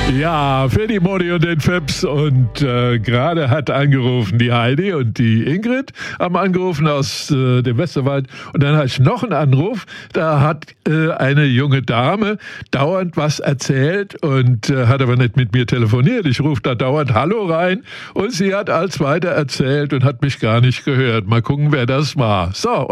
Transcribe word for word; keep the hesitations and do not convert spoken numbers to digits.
Ja, für die Moni und den Fips. Und äh, gerade hat angerufen die Heidi und die Ingrid haben angerufen aus äh, dem Westerwald. Und dann hatte ich noch einen Anruf. Da hat äh, eine junge Dame dauernd was erzählt und äh, hat aber nicht mit mir telefoniert. Ich rufe da dauernd Hallo rein und sie hat als weiter erzählt und hat mich gar nicht gehört. Mal gucken, wer das war. So.